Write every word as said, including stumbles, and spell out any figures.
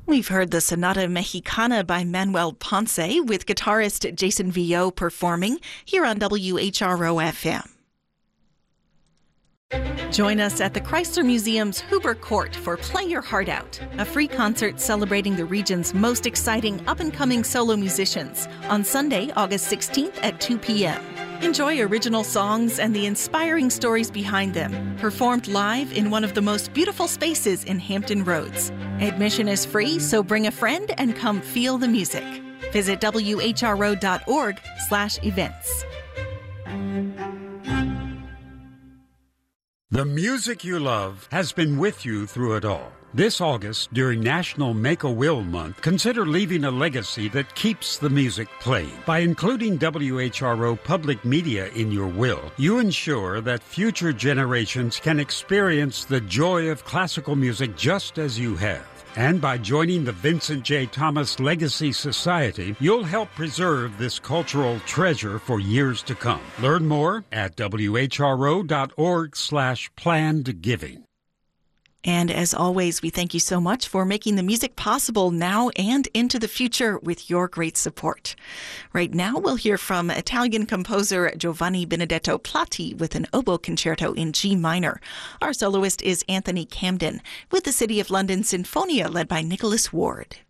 We've heard the Sonata Mexicana by Manuel Ponce with guitarist Jason Villot performing here on W H R O F M. Join us at the Chrysler Museum's Huber Court for Play Your Heart Out, a free concert celebrating the region's most exciting up-and-coming solo musicians on Sunday, August sixteenth at two p.m. Enjoy original songs and the inspiring stories behind them, performed live in one of the most beautiful spaces in Hampton Roads. Admission is free, so bring a friend and come feel the music. Visit W H R O dot org slash events. The music you love has been with you through it all. This August, during National Make-A-Will Month, consider leaving a legacy that keeps the music playing. By including W H R O Public Media in your will, you ensure that future generations can experience the joy of classical music just as you have. And by joining the Vincent J. Thomas Legacy Society, you'll help preserve this cultural treasure for years to come. Learn more at W H R O dot org slash planned giving. And as always, we thank you so much for making the music possible now and into the future with your great support. Right now, we'll hear from Italian composer Giovanni Benedetto Platti with an oboe concerto in G minor. Our soloist is Anthony Camden with the City of London Sinfonia led by Nicholas Ward.